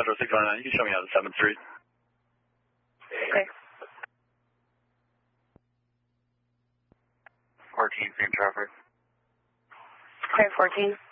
Metro 619. You can show me out of 7th Street. Okay. 14, same traffic. Okay, 14.